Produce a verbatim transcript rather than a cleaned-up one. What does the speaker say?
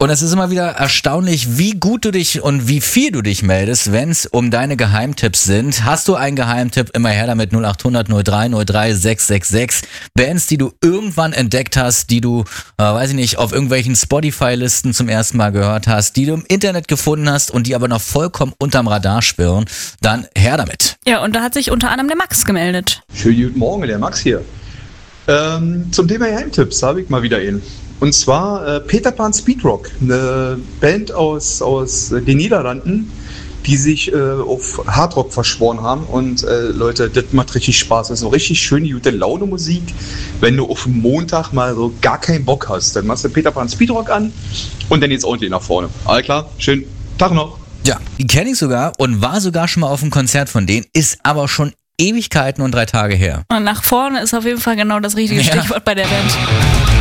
Und es ist immer wieder erstaunlich, wie gut du dich und wie viel du dich meldest, wenn es um deine Geheimtipps sind. Hast du einen Geheimtipp? Immer her damit null acht hundert null drei null drei sechs sechs sechs. Bands, die du irgendwann entdeckt hast, die du, äh, weiß ich nicht, auf irgendwelchen Spotify-Listen zum ersten Mal gehört hast, die du im Internet gefunden hast und die aber noch vollkommen unterm Radar schwirren, dann her damit. Ja, und da hat sich unter anderem der Max gemeldet. Schönen guten Morgen, der Max hier. Ähm, zum Thema Geheimtipps habe ich mal wieder einen. Und zwar äh, Peter Pan Speedrock, eine Band aus, aus den Niederlanden, die sich äh, auf Hardrock verschworen haben. Und äh, Leute, das macht richtig Spaß. Das ist so richtig schöne, gute Laune-Musik. Wenn du auf Montag mal so gar keinen Bock hast, dann machst du Peter Pan Speedrock an und dann geht's ordentlich nach vorne. Alles klar, schönen Tag noch. Ja, die kenne ich sogar und war sogar schon mal auf einem Konzert von denen, ist aber schon Ewigkeiten und drei Tage her. Und nach vorne ist auf jeden Fall genau das richtige Ja. Stichwort bei der Band.